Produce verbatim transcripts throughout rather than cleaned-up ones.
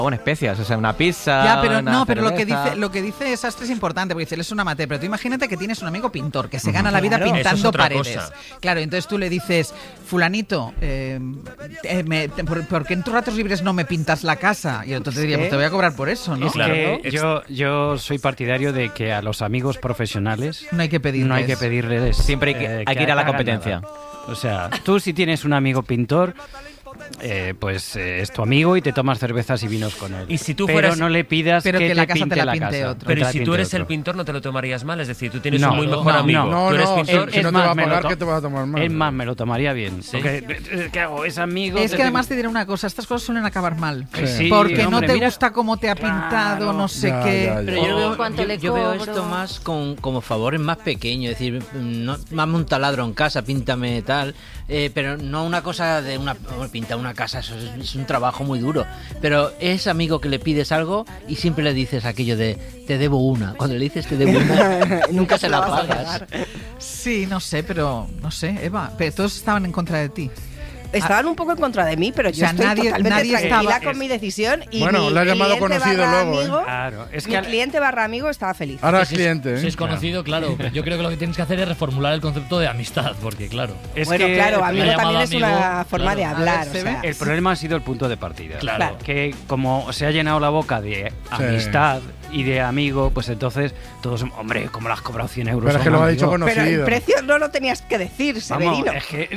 Con especias, o sea, una pizza. Ya, pero una no, pero lo que cerveza. dice, lo que dice Sastre es importante, porque dice, él es un amateur, pero tú imagínate que tienes un amigo pintor que se gana Uh-huh. la vida Claro, eso pintando es otra paredes. cosa. Claro, entonces tú le dices, fulanito, eh, eh, me, por, ¿por qué en tus ratos libres no me pintas la casa? Y entonces diría, pues te voy a cobrar por eso, ¿no? Es que yo, yo soy partidario de que a los amigos profesionales no hay que pedirles. no hay que pedirles Siempre hay que- eh, hay que ir a la hagan competencia. nada. O sea, tú si tienes un amigo pintor, eh, pues eh, es tu amigo y te tomas cervezas y vinos con él. Y si tú pero fueras- no le pidas Pero que, que te la casa te pinte la la pinte casa. otro. Pero Que ¿y la si tú pinte eres otro. el pintor no te lo tomarías mal? Es decir, tú tienes No, un muy mejor no, amigo. no. Tú eres No, pintor. si Es no te más, va a me lo pagar, to- ¿qué te vas a tomar mal? Es más, me lo tomaría bien. Sí. Porque, eh, ¿qué hago? Es amigo. Es te que además te tengo- diré una cosa, estas cosas suelen acabar mal. Sí. Sí, porque hombre, no te mira- gusta cómo te ha pintado, Claro. no sé Ya, qué. ya, ya. Pero yo, veo, ¿Cuánto yo- le yo veo cobro? esto más con, como favores más pequeños, es decir, no, hazme un taladro en casa, píntame tal, eh, pero no una cosa de una oh, pintar una casa, eso es, es un trabajo muy duro. Pero es amigo que le pides algo y siempre le dices aquello de te debo una. Cuando le dices te debo una, nunca se la pagas. Sí, no sé, pero no sé, Eva, pero todos estaban en contra de ti. Estaban un poco en contra de mí, pero yo O sea, estoy nadie- totalmente nadie tranquila estaba- con mi decisión y Bueno, mi le has llamado cliente conocido barra luego, ¿eh? amigo, Claro, es mi que al- cliente barra amigo estaba feliz. Ahora es Si es- cliente, Si ¿eh? es conocido, claro. Yo creo que lo que tienes que hacer es reformular el concepto de amistad, porque claro. es Bueno, que claro, amigo llamado también es una amigo, forma claro. de hablar. A ver, o ¿se sea, El problema ha sido el punto de partida. Claro. Claro. Que como se ha llenado la boca de amistad y de amigo, pues entonces todos, hombre, como le has cobrado cien euros. Pero es que a un lo ha dicho amigo? conocido. pero el precio no lo tenías que decir, Vamos, Severino. es que...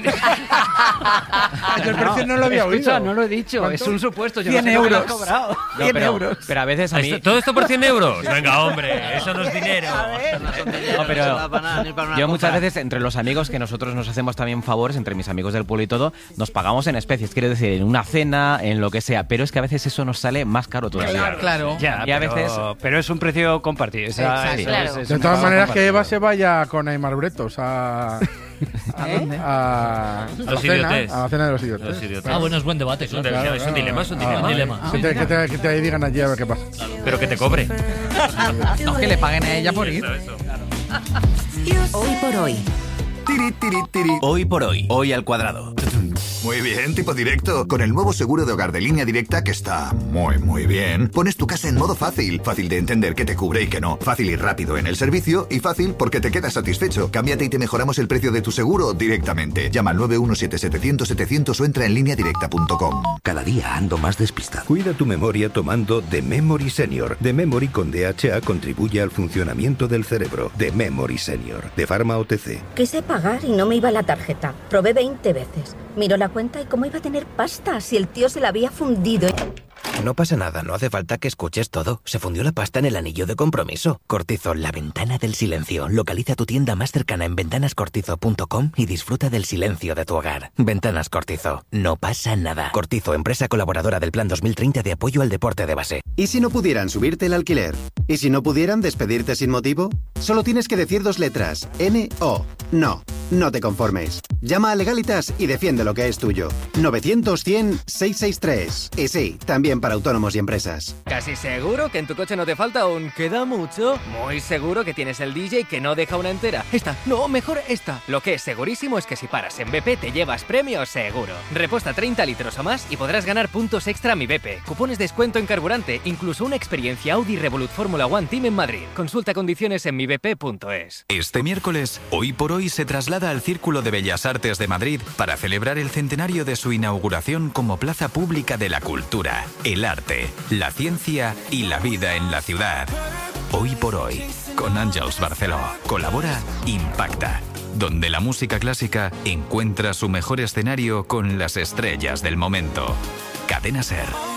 Yo el precio no lo había Escucha, oído. no lo he dicho, ¿Cuánto? es un supuesto. Yo cien no sé lo que le has euros. cobrado. No, cien pero, euros. pero a veces a mí... Esto- ¿Todo esto por cien euros? Venga, hombre, eso no es dinero. No, pero yo muchas veces entre los amigos que nosotros nos hacemos también favores, entre mis amigos del pueblo y todo, nos pagamos en especies, quiero decir, en una cena, en lo que sea, pero es que a veces eso nos sale más caro todavía. Claro. Ya, Y a pero, veces- pero es un precio compartido. O sea, Exacto. eso Claro. es- es De un todas pago maneras, que Eva compartido. se vaya con Aymar Bretos a... ¿A dónde? a, Los a la cena, idiotes. a la cena de los idiotes. Los idiotes. Ah, bueno, es buen debate, claro. Claro, es un dilema, es un Ah, dilema. un dilema. Que te, que te- que te digan allí a ver qué pasa. Pero que te cobre. No, que le paguen a ella por ir. Eso, eso. Hoy por hoy. Tiri, tiri, tiri. Hoy por hoy, hoy al cuadrado. Muy bien, tipo directo. Con el nuevo seguro de hogar de Línea Directa, que está muy, muy bien, pones tu casa en modo fácil. Fácil de entender qué te cubre y qué no. Fácil y rápido en el servicio y fácil porque te quedas satisfecho. Cámbiate y te mejoramos el precio de tu seguro directamente. Llama al nueve uno siete setecientos setecientos o entra en línea directa punto com. Cada día ando más despistado. Cuida tu memoria tomando The Memory Senior. The Memory con D H A contribuye al funcionamiento del cerebro. The Memory Senior, de Pharma O T C. Quise pagar y no me iba la tarjeta. Probé veinte veces. Miró la cuenta y cómo iba a tener pasta si el tío se la había fundido. No pasa nada, no hace falta que escuches todo. Se fundió la pasta en el anillo de compromiso. Cortizo, la ventana del silencio. Localiza tu tienda más cercana en ventanas cortizo punto com y disfruta del silencio de tu hogar. Ventanas Cortizo. No pasa nada. Cortizo, empresa colaboradora del Plan dos mil treinta de apoyo al deporte de base. ¿Y si no pudieran subirte el alquiler? ¿Y si no pudieran despedirte sin motivo? Solo tienes que decir dos letras. N O. No. No te conformes. Llama a Legalitas y defiende lo que es tuyo. novecientos cien seiscientos sesenta y tres. Y sí, también para autónomos y empresas. ¿Casi seguro que en tu coche no te falta un queda mucho? Muy seguro que tienes el D J que no deja una entera. Esta, no, mejor esta. Lo que es segurísimo es que si paras en B P te llevas premio seguro. Repuesta treinta litros o más y podrás ganar puntos extra Mi B P. Cupones de descuento en carburante, incluso una experiencia Audi Revolut Fórmula One Team en Madrid. Consulta condiciones en mi b p punto es. Este miércoles, Hoy por Hoy se traslada al Círculo de Bellas Artes de Madrid para celebrar el centenario de su inauguración como plaza pública de la cultura, el arte, la ciencia y la vida en la ciudad. Hoy por Hoy, con Àngels Barceló. Colabora Impacta, donde la música clásica encuentra su mejor escenario con las estrellas del momento. Cadena SER.